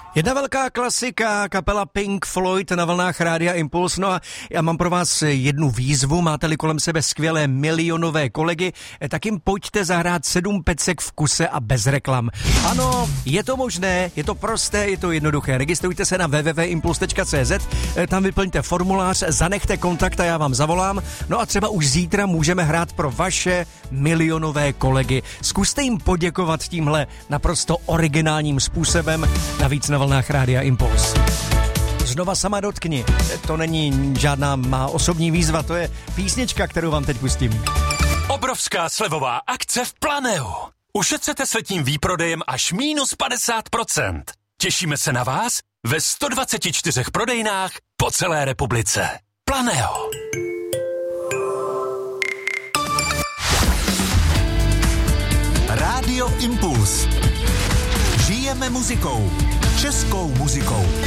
Jedna velká klasika, kapela Pink Floyd na vlnách Rádia Impuls. No a já mám pro vás jednu výzvu. Máte-li kolem sebe skvělé milionové kolegy, tak jim pojďte zahrát 7 pecek v kuse a bez reklam. Ano, je to možné, je to prosté, je to jednoduché. Registrujte se na www.impuls.cz, tam vyplňte formulář, zanechte kontakt a já vám zavolám. No a třeba už zítra můžeme hrát pro vaše milionové kolegy. Zkuste jim poděkovat tímhle naprosto originálním způsobem. Navíc na vlnách Rádia Impuls. Znova sama dotkni. To není žádná má osobní výzva, to je písnička, kterou vám teď pustím. Obrovská slevová akce v Planeu. Ušetřete s letním výprodejem až minus 50%. Těšíme se na vás ve 124 prodejnách po celé republice. Planeo. Rádio Impuls. Žijeme muzikou. Českou muzikou.